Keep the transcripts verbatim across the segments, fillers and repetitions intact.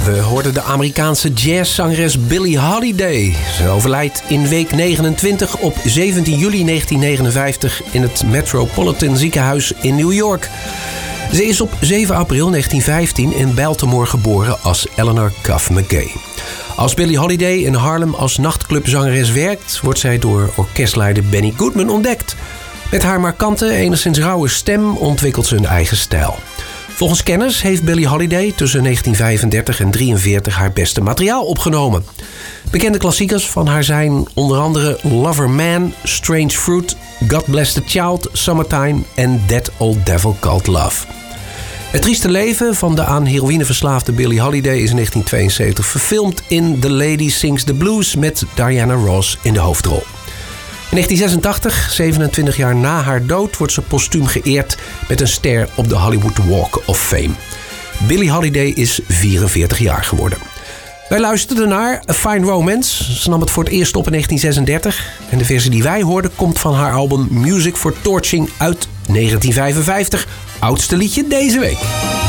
We hoorden de Amerikaanse jazzzangeres Billie Holiday. Ze overlijdt in week negenentwintig op zeventien juli negentien negenenvijftig in het Metropolitan Ziekenhuis in New York. Ze is op zeven april negentien vijftien in Baltimore geboren als Eleanor Cuff McGay. Als Billie Holiday in Harlem als nachtclubzangeres werkt, wordt zij door orkestleider Benny Goodman ontdekt. Met haar markante, enigszins rauwe stem ontwikkelt ze een eigen stijl. Volgens kenners heeft Billie Holiday tussen negentien vijfendertig en drieënveertig haar beste materiaal opgenomen. Bekende klassiekers van haar zijn onder andere Lover Man, Strange Fruit, God Bless the Child, Summertime en That Old Devil Called Love. Het trieste leven van de aan heroïne verslaafde Billie Holiday is in negentien tweeënzeventig verfilmd in The Lady Sings the Blues met Diana Ross in de hoofdrol. In negentien zesentachtig, zevenentwintig jaar na haar dood, wordt ze postuum geëerd met een ster op de Hollywood Walk of Fame. Billie Holiday is vierenveertig jaar geworden. Wij luisterden naar A Fine Romance. Ze nam het voor het eerst op in negentien zesendertig. En de versie die wij hoorden komt van haar album Music for Torching uit negentien vijfenvijftig. Oudste liedje deze week.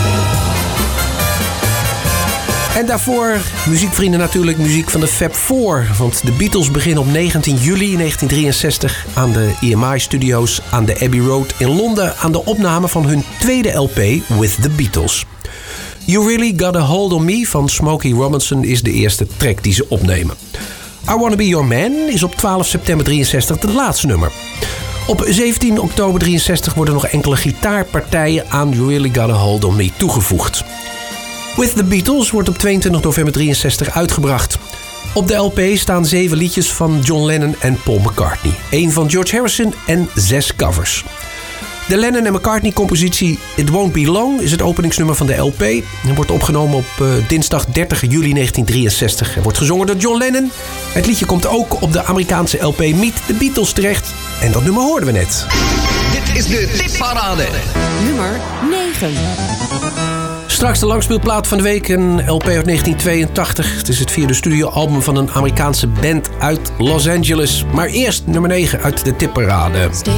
En daarvoor, muziekvrienden, natuurlijk muziek van de Fab Four. Want de Beatles beginnen op negentien juli negentien drieënzestig aan de E M I-studio's aan de Abbey Road in Londen aan de opname van hun tweede L P With the Beatles. You Really Got a Hold on Me van Smokey Robinson is de eerste track die ze opnemen. I Wanna Be Your Man is op twaalf september drieënzestig het laatste nummer. Op zeventien oktober drieënzestig worden nog enkele gitaarpartijen aan You Really Got a Hold on Me toegevoegd. With the Beatles wordt op tweeëntwintig november drieënzestig uitgebracht. Op de L P staan zeven liedjes van John Lennon en Paul McCartney. één van George Harrison en zes covers. De Lennon en McCartney-compositie It Won't Be Long is het openingsnummer van de L P. Het wordt opgenomen op uh, dinsdag dertig juli negentien drieënzestig. Het wordt gezongen door John Lennon. Het liedje komt ook op de Amerikaanse L P Meet the Beatles terecht. En dat nummer hoorden we net. Dit is de tipparade. Nummer negen. Straks de langspeelplaat van de week, een L P uit negentien tweeëntachtig. Het is het vierde studioalbum van een Amerikaanse band uit Los Angeles. Maar eerst nummer negen uit de tipparade. Stay